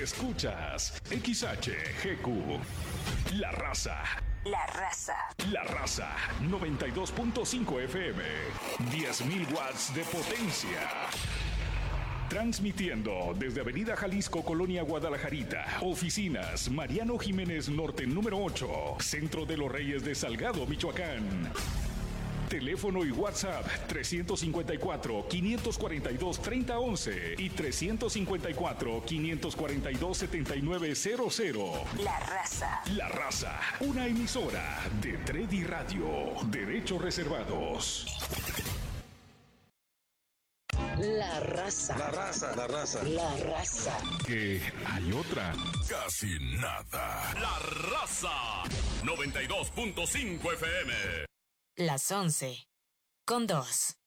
Escuchas XHGQ. La Raza. La Raza. La Raza 92.5 FM. 10.000 watts de potencia. Transmitiendo desde Avenida Jalisco, Colonia Guadalajarita. Oficinas Mariano Jiménez Norte número 8. Centro de los Reyes de Salgado, Michoacán. Teléfono y WhatsApp 354-542-3011 y 354-542-7900. La Raza. La Raza, una emisora de Tredi Radio. Derechos reservados. La Raza. La Raza, la Raza. La Raza. Que hay otra. Casi nada. La Raza 92.5 FM. Las 11:02.